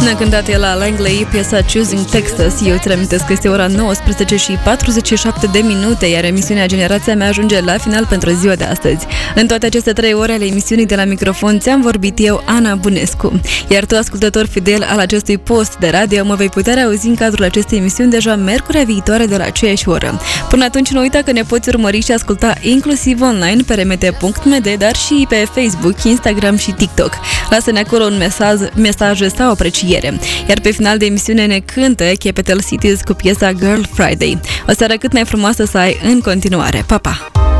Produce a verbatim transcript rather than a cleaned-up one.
Ne-a cântat el la Langley piesa Choosing Texas. Eu ți reamintesc că este ora nouăsprezece și patruzeci și șapte de minute, iar emisiunea Generația Mea ajunge la final pentru ziua de astăzi. În toate aceste trei ore ale emisiunii de la microfon ți-am vorbit eu, Ana Bunescu. Iar tu, ascultător fidel al acestui post de radio, mă vei putea auzi în cadrul acestei emisiuni deja miercurea viitoare de la aceeași oră. Până atunci nu uita că ne poți urmări și asculta inclusiv online pe r m t punct m d, dar și pe Facebook, Instagram și TikTok. Lasă-ne acolo un mesaj, mesaj sau apreciere. Iar pe final de emisiune ne cântă Capital Cities cu piesa Girl Friday. O seară cât mai frumoasă să ai în continuare. Pa, pa!